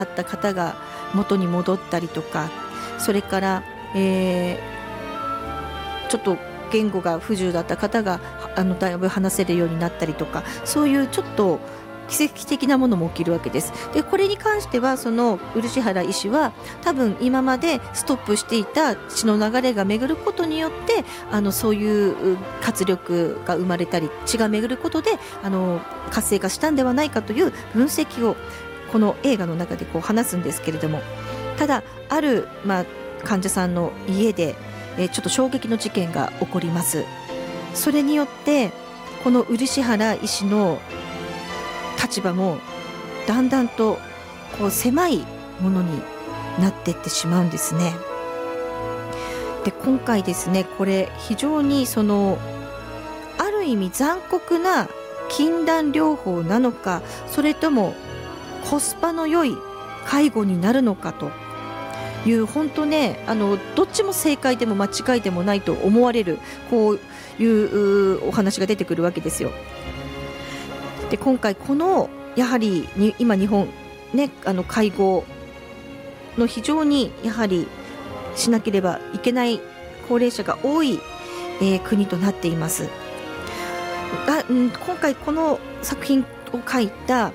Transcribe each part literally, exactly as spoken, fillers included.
った方が元に戻ったりとか、それから、えー、ちょっと言語が不自由だった方があのだいぶ話せるようになったりとか、そういうちょっと奇跡的なものも起きるわけです。でこれに関してはその漆原医師は多分今までストップしていた血の流れが巡ることによってあのそういう活力が生まれたり血が巡ることであの活性化したんではないかという分析をこの映画の中でこう話すんですけれども、ただある、まあ、患者さんの家で、えー、ちょっと衝撃の事件が起こります。それによってこの漆原医師の立場もだんだんとこう狭いものになっていってしまうんですね。で今回ですね、これ非常にそのある意味残酷な禁断療法なのか、それともコスパの良い介護になるのかという本当ね、あのどっちも正解でも間違いでもないと思われるこういうお話が出てくるわけですよ。で今回このやはりに今日本ね、あの介護の非常にやはりしなければいけない高齢者が多い、えー、国となっていますが、うん、今回この作品を書いた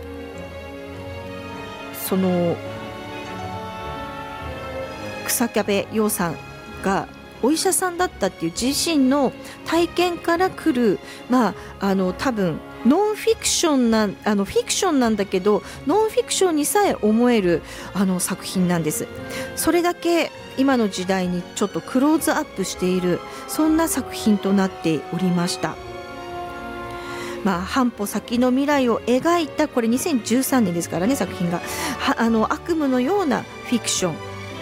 その草壁陽さんがお医者さんだったっていう自身の体験から来る、まあ、あの多分ノンフィクションなあのフィクションなんだけどノンフィクションにさえ思えるあの作品なんです。それだけ今の時代にちょっとクローズアップしているそんな作品となっておりました。まあ、半歩先の未来を描いたこれにせんじゅうさんねんですからね、作品がはあの悪夢のようなフィクション、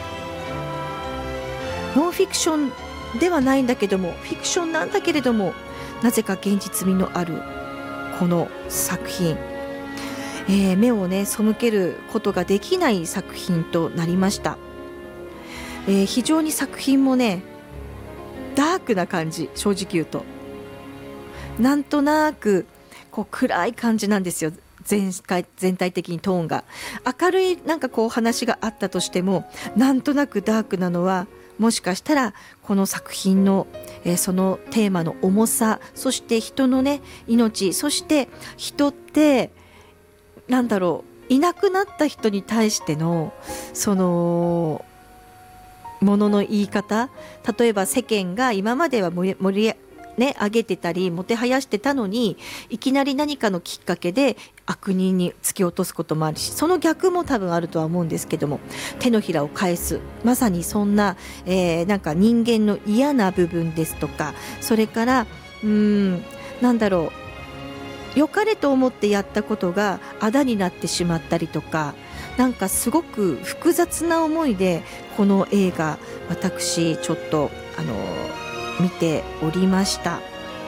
ノンフィクションではないんだけどもフィクションなんだけれどもなぜか現実味のあるこの作品、えー、目をね背けることができない作品となりました。えー、非常に作品もねダークな感じ、正直言うとなんとなくこう暗い感じなんですよ。全体全体的にトーンが明るいなんかこう話があったとしてもなんとなくダークなのはもしかしたらこの作品の、えー、そのテーマの重さ、そして人のね命、そして人ってなんだろういなくなった人に対してのそのものの言い方、例えば世間が今までは盛り盛りね、上げてたりもてはやしてたのにいきなり何かのきっかけで悪人に突き落とすこともあるし、その逆も多分あるとは思うんですけども、手のひらを返すまさにそんな、えー、なんか人間の嫌な部分ですとか、それからうーんなんだろう良かれと思ってやったことがあだになってしまったりとか、なんかすごく複雑な思いでこの映画私ちょっとあの見ておりました。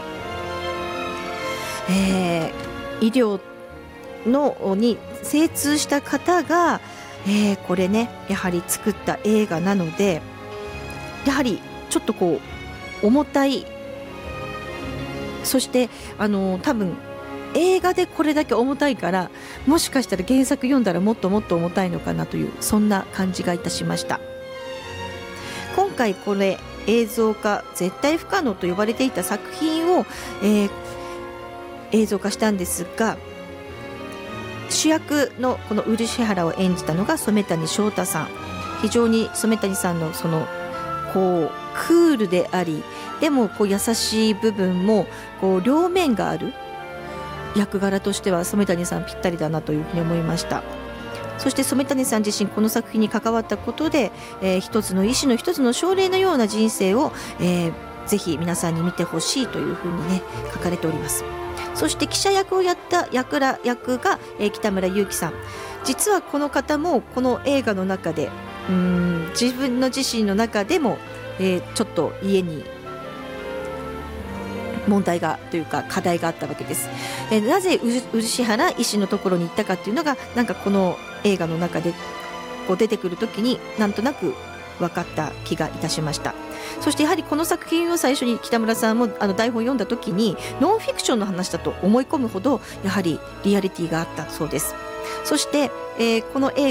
えー、医療のに精通した方が、えー、これねやはり作った映画なのでやはりちょっとこう重たい、そしてあの多分映画でこれだけ重たいからもしかしたら原作読んだらもっともっと重たいのかなというそんな感じがいたしました。今回これ映像化絶対不可能と呼ばれていた作品を、えー、映像化したんですが、主役のこの漆原を演じたのが染谷将太さん。非常に染谷さんのそのこうクールでありでもこう優しい部分もこう両面がある役柄としては染谷さんぴったりだなというふうに思いました。そして染谷さん自身この作品に関わったことで、えー、一つの医師の一つの症例のような人生を、えー、ぜひ皆さんに見てほしいというふうにね書かれております。そして記者役をやった役ら役が、えー、北村祐樹さん。実はこの方もこの映画の中でうーん自分の自身の中でも、えー、ちょっと家に問題がというか課題があったわけです。えー、なぜ漆原医師のところに行ったかっていうのがなんかこの映画の中でこう出てくるときになんとなく分かった気がいたしました。そしてやはりこの作品を最初に北村さんもあの台本を読んだときにノンフィクションの話だと思い込むほどやはりリアリティがあったそうです。そして、えー、この映画